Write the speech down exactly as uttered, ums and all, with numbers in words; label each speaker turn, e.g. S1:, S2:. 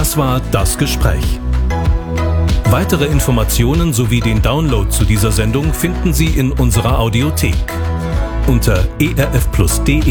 S1: Das war Das Gespräch. Weitere Informationen sowie den Download zu dieser Sendung finden Sie in unserer Audiothek unter e r f plus punkt d e.